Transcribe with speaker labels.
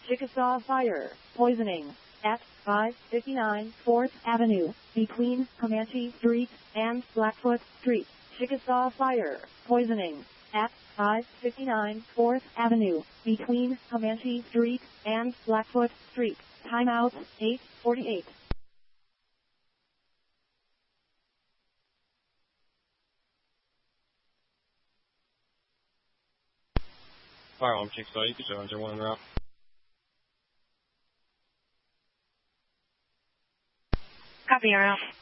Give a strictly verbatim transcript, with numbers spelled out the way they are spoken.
Speaker 1: Chickasaw Fire, poisoning, at five fifty-nine fourth Avenue, between Comanche Street and Blackfoot Street. Chickasaw Fire, poisoning, at five fifty-nine fourth Avenue, between Comanche Street and Blackfoot Street. Timeout, eight forty-eight.
Speaker 2: Firearm Chickasaw, you can show engine one route.
Speaker 3: Copy, you're out.